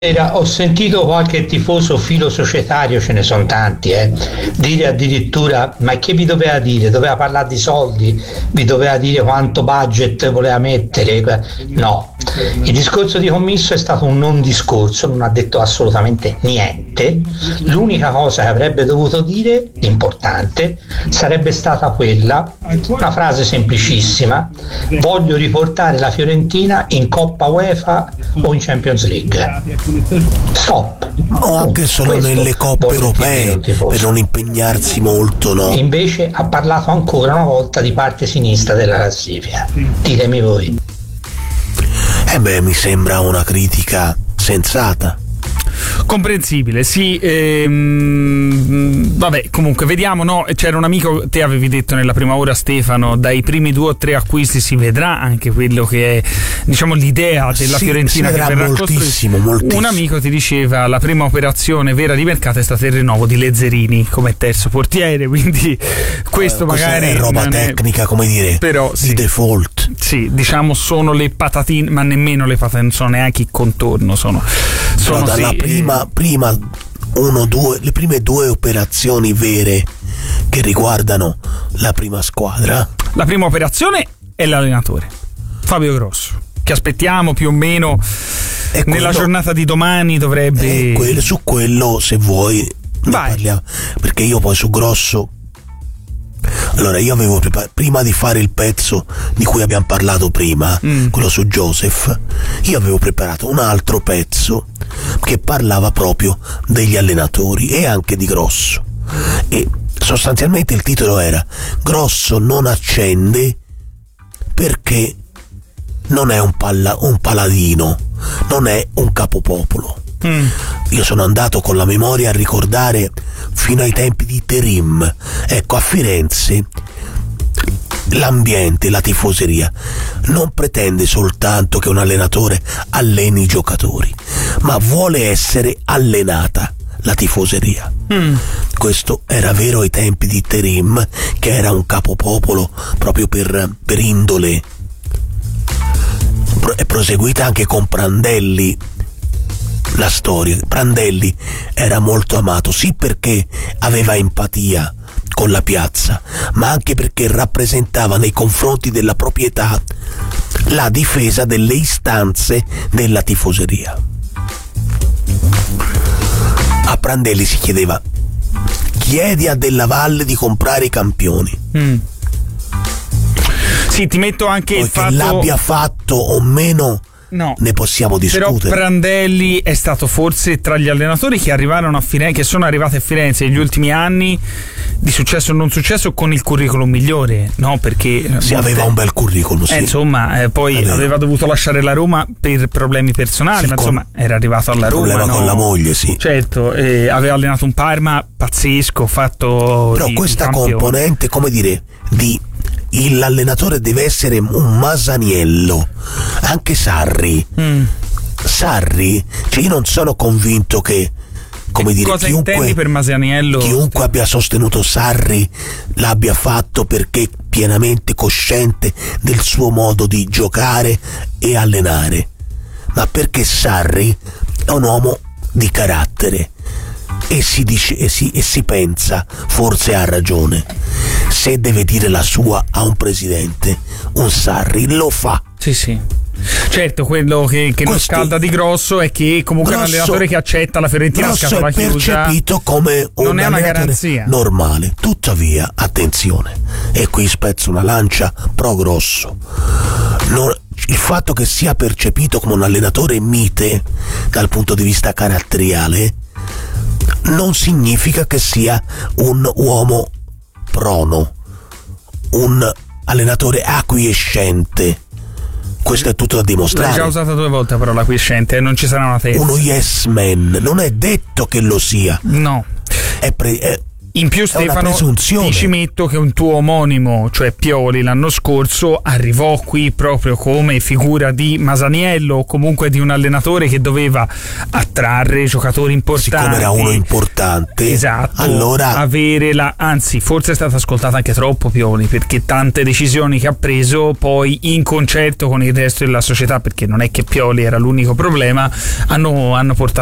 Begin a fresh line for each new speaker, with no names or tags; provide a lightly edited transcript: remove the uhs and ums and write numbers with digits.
Ho sentito qualche tifoso filo societario, ce ne sono tanti, dire addirittura: ma che vi doveva dire? Doveva parlare di soldi? Vi doveva dire quanto budget voleva mettere? No, il discorso di Commisso è stato un non discorso, non ha detto assolutamente niente. L'unica cosa che avrebbe dovuto dire, importante, sarebbe stata quella, una frase semplicissima: voglio riportare la Fiorentina in Coppa UEFA o in Champions League. Stop.
O anche solo nelle coppe europee, per non impegnarsi molto, no?
Invece ha parlato ancora una volta di parte sinistra della classifica. Ditemi voi.
Mi sembra una critica sensata.
Comprensibile, sì. Vabbè, comunque vediamo, no? C'era un amico, te avevi detto nella prima ora, Stefano, dai primi 2 o 3 acquisti si vedrà anche quello che è, diciamo, l'idea della Fiorentina che verrà
moltissimo.
Un amico ti diceva: la prima operazione vera di mercato è stata il rinnovo di Lezzerini come terzo portiere, quindi questo magari
è roba tecnica, come dire, però di default.
Sì, diciamo sono le patatine, ma nemmeno le patatine, non sono neanche il contorno, sono
dalla
sì,
prima le prime 2 operazioni vere che riguardano la prima squadra.
La prima operazione è l'allenatore Fabio Grosso, che aspettiamo più o meno nella giornata di domani dovrebbe.
Su quello, se vuoi, ne parliamo, perché io poi su Grosso. Allora, io avevo prima di fare il pezzo di cui abbiamo parlato prima, quello su Joseph, io avevo preparato un altro pezzo che parlava proprio degli allenatori e anche di Grosso, e sostanzialmente il titolo era: Grosso non accende perché non è un paladino, non è un capopopolo. Io sono andato con la memoria a ricordare fino ai tempi di Terim. Ecco, a Firenze l'ambiente, la tifoseria non pretende soltanto che un allenatore alleni i giocatori, ma vuole essere allenata la tifoseria. Questo era vero ai tempi di Terim, che era un capopopolo proprio per indole. È proseguita anche con Prandelli la storia. Prandelli era molto amato, sì, perché aveva empatia con la piazza, ma anche perché rappresentava nei confronti della proprietà la difesa delle istanze della tifoseria. A Prandelli si chiedeva: chiedi a Della Valle di comprare i campioni.
Sì, ti metto anche
poi
il fatto
che l'abbia fatto o meno. No, ne possiamo discutere.
Però Prandelli è stato forse tra gli allenatori che arrivarono a Firenze, che sono arrivati a Firenze negli ultimi anni, di successo o non successo, con il curriculum migliore, no? Perché
aveva un bel curriculum, sì.
Insomma, poi aveva dovuto lasciare la Roma per problemi personali, ma insomma era arrivato alla Roma.
Problema con la moglie, sì.
Certo, aveva allenato un Parma pazzesco, fatto.
Però questa componente, come dire, l'allenatore deve essere un Masaniello. Anche Sarri, cioè io non sono convinto che, come dire,
cosa intendi per Masaniello?
Chiunque abbia sostenuto Sarri l'abbia fatto perché pienamente cosciente del suo modo di giocare e allenare, ma perché Sarri è un uomo di carattere. E si dice e si pensa, forse ha ragione, se deve dire la sua a un presidente, un Sarri lo fa.
Sì. Certo, quello che non scalda di Grosso è che comunque Grosso, è un allenatore che accetta la Fiorentina a scatola chiusa,
percepito come
non è una garanzia
normale. Tuttavia, attenzione, e qui spezzo una lancia pro Grosso. Il fatto che sia percepito come un allenatore mite dal punto di vista caratteriale non significa che sia un uomo prono, un allenatore acquiescente. Questo è tutto da dimostrare.
L'hai già usata 2 volte la parola acquiescente, non ci sarà una terza.
Uno yes man, non è detto che lo sia.
No. In più, Stefano, ti ci metto che un tuo omonimo, cioè Pioli, l'anno scorso arrivò qui proprio come figura di Masaniello, o comunque di un allenatore che doveva attrarre giocatori importanti.
Siccome era uno importante,
esatto,
allora
avere anzi, forse è stata ascoltata anche troppo Pioli, perché tante decisioni che ha preso poi in concerto con il resto della società, perché non è che Pioli era l'unico problema, hanno portato